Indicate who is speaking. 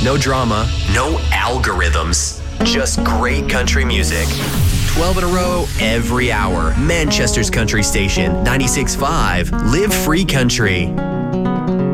Speaker 1: No drama, no algorithms, just great country music. 12 in a row, every hour. Manchester's country station, 96.5. Live free country.